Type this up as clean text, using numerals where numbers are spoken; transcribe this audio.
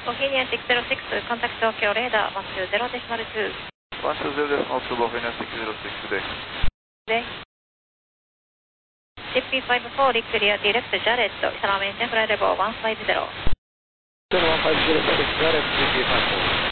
Bohemian 606, contact Tokyo radar 120.2. 120.2 Bohemian 606です。 で、CP54 リクリアディレクトジャレット、イサラメンテンフライレボー150。 150 Jared CP54